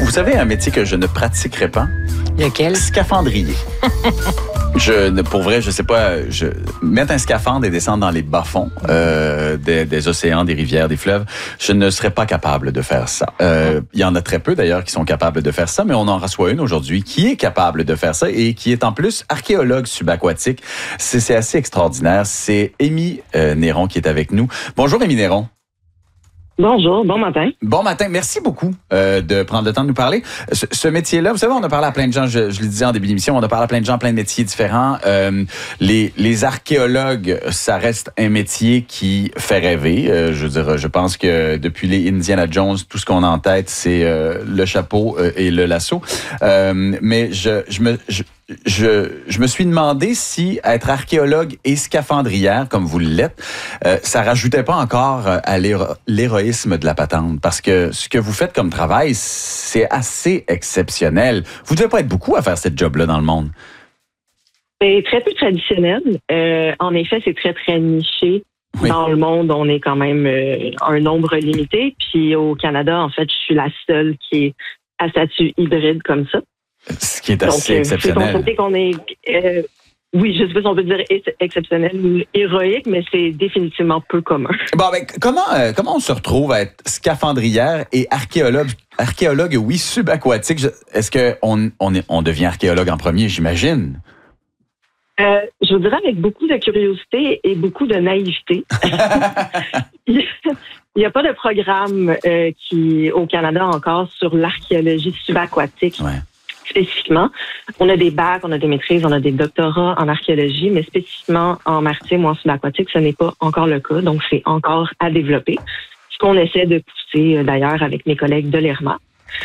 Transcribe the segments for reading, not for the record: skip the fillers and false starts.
Vous savez, un métier que je ne pratiquerai pas? Lequel? Scaphandrier. Pour vrai, je sais pas, mettre un scaphandre et descendre dans les bas-fonds des océans, des rivières, des fleuves, je ne serais pas capable de faire ça. Il y en a très peu d'ailleurs qui sont capables de faire ça, mais on en reçoit une aujourd'hui qui est capable de faire ça et qui est en plus archéologue subaquatique. C'est assez extraordinaire. C'est Émy Néron qui est avec nous. Bonjour Émy Néron. Bonjour, bon matin. Bon matin, merci beaucoup de prendre le temps de nous parler. Ce métier-là, vous savez, on a parlé à plein de gens, je le disais en début d'émission, on a parlé à plein de gens, plein de métiers différents. Les archéologues, ça reste un métier qui fait rêver. Je veux dire, je pense que depuis les Indiana Jones, tout ce qu'on a en tête, c'est le chapeau et le lasso. Mais je me suis demandé si être archéologue et scaphandrière, comme vous l'êtes, ça rajoutait pas encore à l'héroïsme de la patente. Parce que ce que vous faites comme travail, c'est assez exceptionnel. Vous devez pas être beaucoup à faire cette job-là dans le monde. C'est très peu traditionnel. En effet, c'est très, très niché. Oui. Dans le monde, on est quand même un nombre limité. Puis au Canada, en fait, je suis la seule qui est à statut hybride comme ça. Ce qui est assez exceptionnel. C'est constaté qu'on est, oui, je sais pas si on peut dire exceptionnel ou héroïque, mais c'est définitivement peu commun. Bon, ben, comment on se retrouve à être scaphandrière et archéologue, oui, subaquatique? Est-ce qu'on devient archéologue en premier, j'imagine? Je vous dirais avec beaucoup de curiosité et beaucoup de naïveté. Il n'y a pas de programme au Canada encore sur l'archéologie subaquatique. Ouais. Spécifiquement. On a des bacs, on a des maîtrises, on a des doctorats en archéologie, mais spécifiquement en maritime ou en subaquatique, ce n'est pas encore le cas. Donc, c'est encore à développer. Ce qu'on essaie de pousser, d'ailleurs, avec mes collègues de l'ERMA.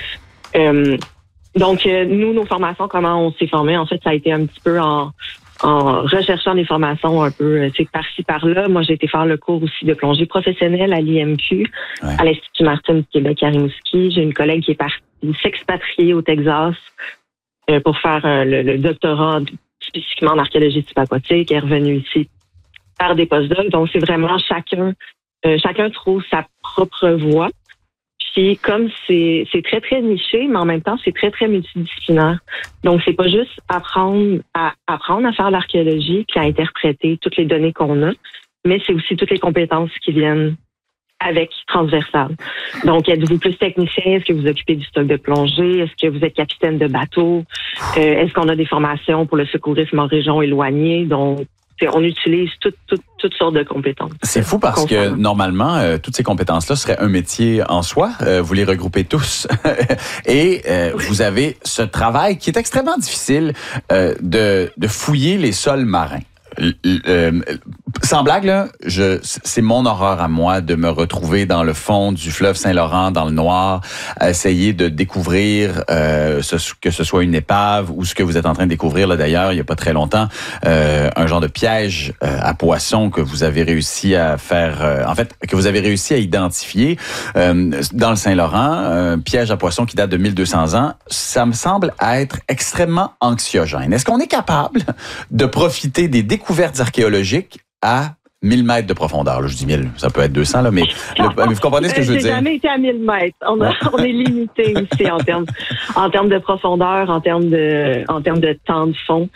Donc, nous, nos formations, comment on s'est formés, en fait, ça a été un petit peu en recherchant des formations un peu par-ci, par-là. Moi, j'ai été faire le cours aussi de plongée professionnelle à l'IMQ, ouais, à l'Institut maritime du Québec à Rimouski. J'ai une collègue qui est partie s'expatrier au Texas pour faire le doctorat spécifiquement en archéologie subaquatique. Elle est revenue ici faire des postdocs. Donc, c'est vraiment chacun trouve sa propre voie. Puis comme c'est très, très niché, mais en même temps, c'est très, très multidisciplinaire. Donc, c'est pas juste apprendre à faire l'archéologie puis à interpréter toutes les données qu'on a, mais c'est aussi toutes les compétences qui viennent avec transversales. Donc, êtes-vous plus technicien? Est-ce que vous occupez du stock de plongée? Est-ce que vous êtes capitaine de bateau? Est-ce qu'on a des formations pour le secourisme en région éloignée? Donc, on utilise toutes sortes de compétences. C'est fou parce que normalement, toutes ces compétences-là seraient un métier en soi. Vous les regroupez tous. Et vous avez ce travail qui est extrêmement difficile de fouiller les sols marins. Sans blague, là, c'est mon horreur à moi de me retrouver dans le fond du fleuve Saint-Laurent, dans le noir, à essayer de découvrir que ce soit une épave ou ce que vous êtes en train de découvrir là d'ailleurs, il y a pas très longtemps, un genre de piège à poissons que vous avez réussi à faire, que vous avez réussi à identifier dans le Saint-Laurent, un piège à poissons qui date de 1200 ans. Ça me semble être extrêmement anxiogène. Est-ce qu'on est capable de profiter des découvertes archéologiques à 1000 mètres de profondeur? Là, je dis 1000, ça peut être 200, là, mais vous comprenez ce que je veux dire? J'ai jamais été à 1000 mètres. On est limité aussi en termes de profondeur, en termes de temps de fond.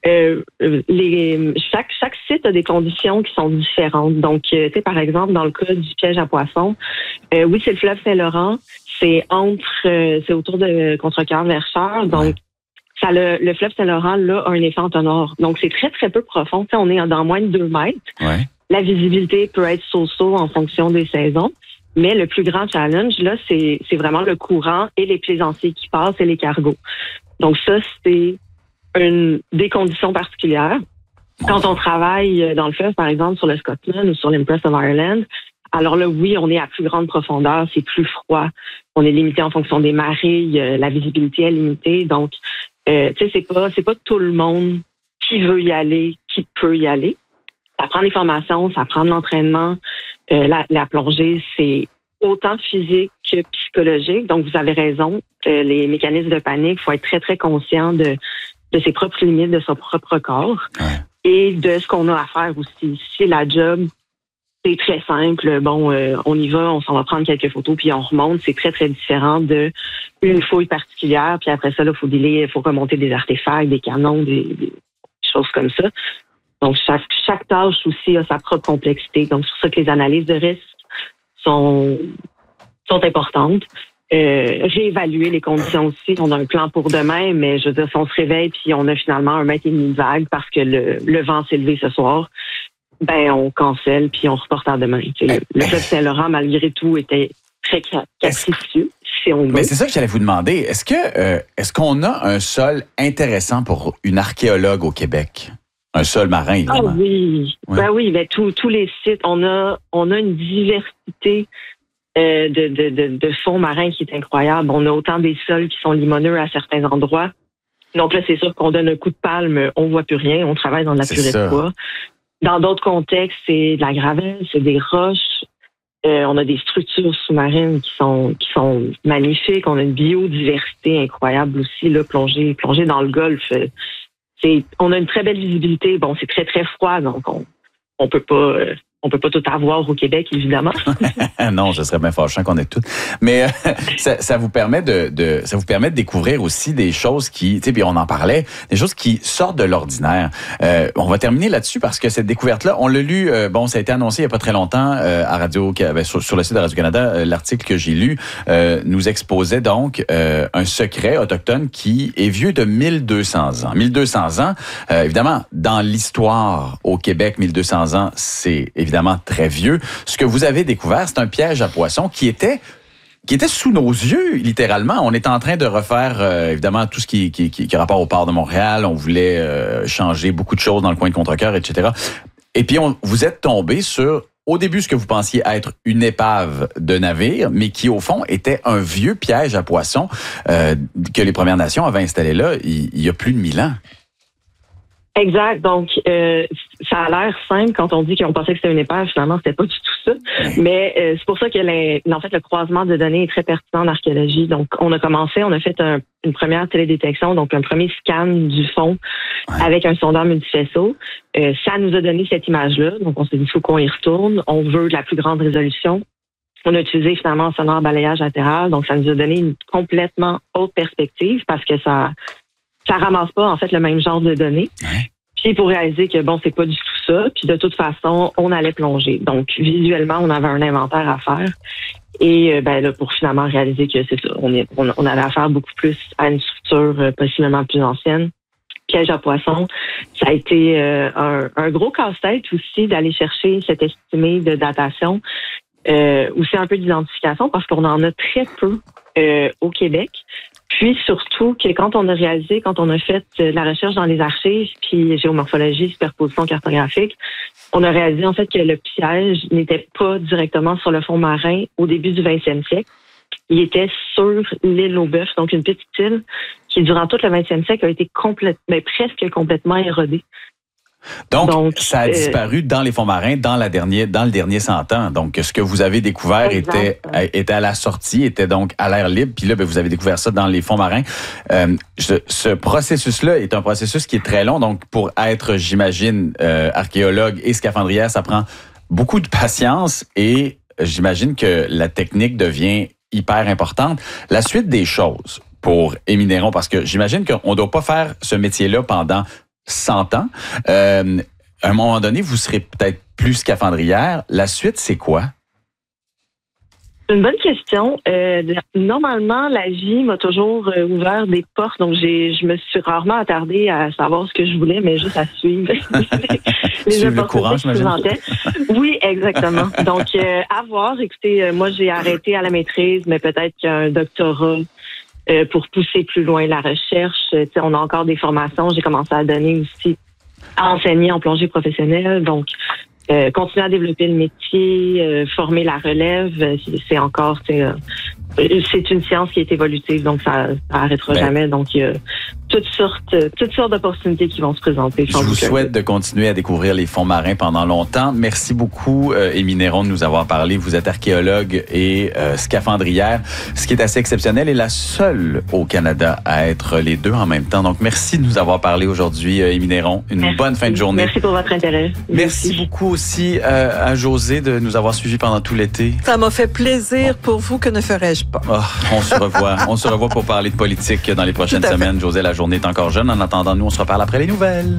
Chaque site a des conditions qui sont différentes. Donc, tu sais, par exemple, dans le cas du piège à poissons, oui, c'est le fleuve Saint-Laurent. C'est autour de Contrecœur-Verchères. Donc, le fleuve Saint-Laurent, là, a un effet entonnoir. Donc, c'est très, très peu profond. T'sais, on est dans moins de 2 mètres. Ouais. La visibilité peut être so-so en fonction des saisons. Mais le plus grand challenge, là, c'est vraiment le courant et les plaisanciers qui passent et les cargos. Donc, ça, c'est des conditions particulières. Quand on travaille dans le fleuve, par exemple, sur le Scotsman ou sur l'Empress of Ireland, alors là, oui, on est à plus grande profondeur, c'est plus froid. On est limité en fonction des marées, la visibilité est limitée. Donc, tu sais, c'est pas tout le monde qui veut y aller, qui peut y aller. Ça prend des formations, ça prend de l'entraînement. La plongée, c'est autant physique que psychologique. Donc, vous avez raison. Les mécanismes de panique, il faut être très, très conscient de ses propres limites, de son propre corps et de ce qu'on a à faire aussi. Si la job c'est très simple. Bon, on y va, on s'en va prendre quelques photos, puis on remonte. C'est très, très différent de une fouille particulière. Puis après ça, il faut remonter des artefacts, des canons, des choses comme ça. Donc, chaque tâche aussi a sa propre complexité. Donc, c'est pour ça que les analyses de risque sont importantes. Réévaluer les conditions aussi. On a un plan pour demain, mais je veux dire, si on se réveille puis on a finalement 1,5 mètre de vague parce que le vent s'est levé ce soir, ben on cancelle puis on reporte à demain. Le fleuve Saint-Laurent, malgré tout, était très capricieux. Mais c'est ça que j'allais vous demander. Est-ce qu'on a un sol intéressant pour une archéologue au Québec? Un sol marin, évidemment. Ah oui. Ouais. Ben oui, ben tous les sites, on a une diversité de fonds marins qui est incroyable. On a autant des sols qui sont limoneux à certains endroits. Donc là, c'est sûr qu'on donne un coup de palme, on voit plus rien, on travaille dans de la purée de bois. Dans d'autres contextes, c'est de la gravelle, c'est des roches. On a des structures sous-marines qui sont magnifiques. On a une biodiversité incroyable aussi, là, plongée dans le golfe. On a une très belle visibilité. Bon, c'est très, très froid, donc on peut pas tout avoir au Québec, évidemment. Non, je serais bien fâchant qu'on ait tout. Mais ça vous permet de découvrir aussi des choses qui, tu sais, puis on en parlait, des choses qui sortent de l'ordinaire. On va terminer là-dessus parce que cette découverte-là, on l'a lu, ça a été annoncé il y a pas très longtemps à Radio, sur le site de Radio-Canada, l'article que j'ai lu nous exposait donc un secret autochtone qui est vieux de 1200 ans. 1200 ans, évidemment, dans l'histoire au Québec, 1200 ans, c'est évidemment très vieux. Ce que vous avez découvert, c'est un piège à poissons qui était sous nos yeux, littéralement. On est en train de refaire, évidemment, tout ce qui a rapport au port de Montréal. On voulait changer beaucoup de choses dans le coin de Contrecœur, etc. Et puis, vous êtes tombé sur, au début, ce que vous pensiez être une épave de navire, mais qui, au fond, était un vieux piège à poissons que les Premières Nations avaient installé là il y a plus de 1000 ans. Exact. Donc, ça a l'air simple quand on dit qu'on pensait que c'était une épave. Finalement, c'était pas du tout ça. Mais c'est pour ça que le croisement de données est très pertinent en archéologie. Donc, on a fait une première télédétection, donc un premier scan du fond avec un sondeur multifaisceau. Ça nous a donné cette image-là. Donc, on s'est dit, il faut qu'on y retourne. On veut de la plus grande résolution. On a utilisé finalement un sonore balayage latéral. Donc, ça nous a donné une complètement autre perspective parce que ça ramasse pas, en fait, le même genre de données. Ouais. Puis pour réaliser que, c'est pas du tout ça. Puis de toute façon, on allait plonger. Donc, visuellement, on avait un inventaire à faire. Et pour finalement réaliser que c'est ça. On avait affaire beaucoup plus à une structure possiblement plus ancienne. Piège à poissons. Ça a été un gros casse-tête aussi d'aller chercher cet estimé de datation. Aussi un peu d'identification parce qu'on en a très peu au Québec. Puis surtout que quand on a fait la recherche dans les archives, puis géomorphologie, superposition cartographique, on a réalisé en fait que le piège n'était pas directement sur le fond marin au début du 20e siècle. Il était sur l'île aux Bœufs, donc une petite île qui, durant tout le 20e siècle, a été presque complètement érodée. Donc, ça a disparu dans les fonds marins dans le dernier 100 ans. Donc, ce que vous avez découvert était à la sortie, était donc à l'air libre. Puis là, vous avez découvert ça dans les fonds marins. Ce processus-là est un processus qui est très long. Donc, pour être, j'imagine, archéologue et scaphandrière, ça prend beaucoup de patience et j'imagine que la technique devient hyper importante. La suite des choses pour Émile Néron, parce que j'imagine qu'on ne doit pas faire ce métier-là pendant 100 ans. À un moment donné, vous serez peut-être plus scaphandrière. La suite, c'est quoi? C'est une bonne question. Normalement, la vie m'a toujours ouvert des portes, donc je me suis rarement attardée à savoir ce que je voulais, mais juste à suivre les opportunités qui se présentaient. Oui, exactement. Donc, à voir. Écoutez, moi, j'ai arrêté à la maîtrise, mais peut-être qu'un doctorat pour pousser plus loin la recherche. On a encore des formations. J'ai commencé à donner aussi, à enseigner en plongée professionnelle. Donc, continuer à développer le métier, former la relève, c'est encore, c'est une science qui est évolutive, donc ça arrêtera jamais. Donc, il toutes sortes d'opportunités qui vont se présenter. Je vous souhaite de continuer à découvrir les fonds marins pendant longtemps. Merci beaucoup, Émilie Néron, de nous avoir parlé. Vous êtes archéologue et scaphandrière, ce qui est assez exceptionnel et la seule au Canada à être les deux en même temps. Donc, merci de nous avoir parlé aujourd'hui, Émilie Néron. Une bonne fin de journée. Merci pour votre intérêt. Merci beaucoup aussi à Josée de nous avoir suivis pendant tout l'été. Ça m'a fait plaisir pour vous, que ne ferais-je pas? Oh, on se revoit. On se revoit pour parler de politique dans les prochaines semaines. Josée, la journée est encore jeune. En attendant, nous, on se reparle après les nouvelles.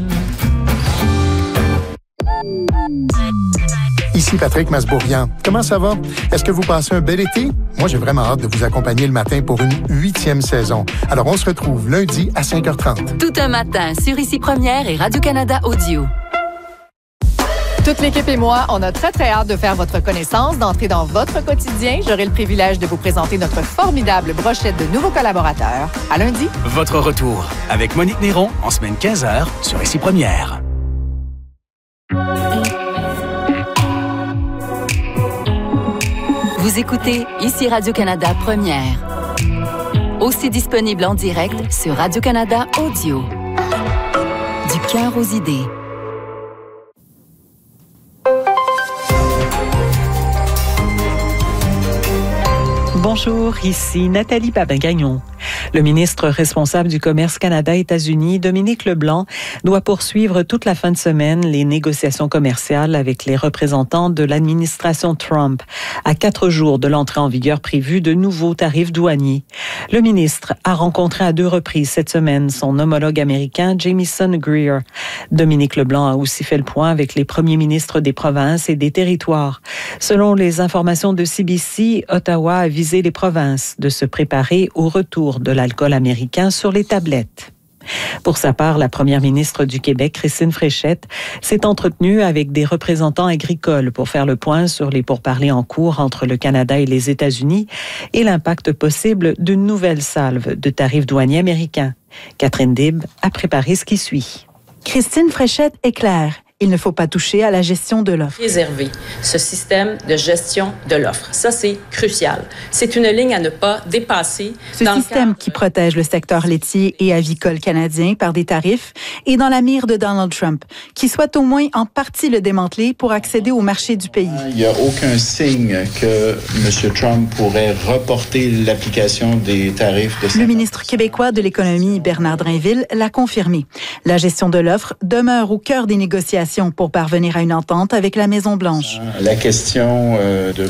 Ici Patrick Masbourian. Comment ça va? Est-ce que vous passez un bel été? Moi, j'ai vraiment hâte de vous accompagner le matin pour une 8e saison. Alors, on se retrouve lundi à 5h30. Tout un matin sur Ici Première et Radio-Canada Audio. Toute l'équipe et moi, on a très, très hâte de faire votre connaissance, d'entrer dans votre quotidien. J'aurai le privilège de vous présenter notre formidable brochette de nouveaux collaborateurs. À lundi. Votre retour avec Monique Néron en semaine 15h sur Ici Première. Vous écoutez Ici Radio-Canada Première. Aussi disponible en direct sur Radio-Canada Audio. Du cœur aux idées. Bonjour, ici Nathalie Babin-Gagnon. Le ministre responsable du commerce Canada-États-Unis, Dominique Leblanc, doit poursuivre toute la fin de semaine les négociations commerciales avec les représentants de l'administration Trump, à 4 jours de l'entrée en vigueur prévue de nouveaux tarifs douaniers. Le ministre a rencontré à 2 reprises cette semaine son homologue américain Jamieson Greer. Dominique Leblanc a aussi fait le point avec les premiers ministres des provinces et des territoires. Selon les informations de CBC, Ottawa a visé les provinces de se préparer au retour de l'alcool américain sur les tablettes. Pour sa part, la première ministre du Québec, Christine Fréchette, s'est entretenue avec des représentants agricoles pour faire le point sur les pourparlers en cours entre le Canada et les États-Unis et l'impact possible d'une nouvelle salve de tarifs douaniers américains. Catherine Dib a préparé ce qui suit. Christine Fréchette est claire. Il ne faut pas toucher à la gestion de l'offre. Préserver ce système de gestion de l'offre. Ça, c'est crucial. C'est une ligne à ne pas dépasser. Ce système qui protège le secteur laitier et avicole canadien par des tarifs est dans la mire de Donald Trump, qui souhaite au moins en partie le démanteler pour accéder au marché du pays. Il n'y a aucun signe que M. Trump pourrait reporter l'application des tarifs de... Le ministre québécois de l'économie, Bernard Drainville, l'a confirmé. La gestion de l'offre demeure au cœur des négociations pour parvenir à une entente avec la Maison-Blanche. La question de